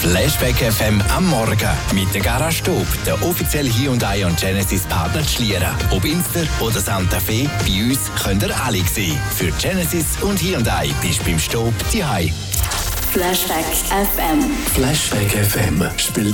Flashback FM am Morgen mit der Garage Stub, der offizielle Hyundai und Genesis Partner Schlieren. Ob Inster oder Santa Fe, bei uns könnt ihr alle sehen. Für Genesis und Hyundai bist du beim Stub zu Hause. Flashback FM. Flashback FM spielt